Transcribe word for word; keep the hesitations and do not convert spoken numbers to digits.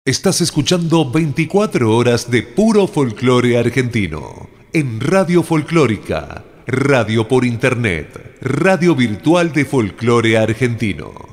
Estás escuchando veinticuatro horas de puro folclore argentino en Radio Folclórica, radio por internet, radio virtual de folclore argentino.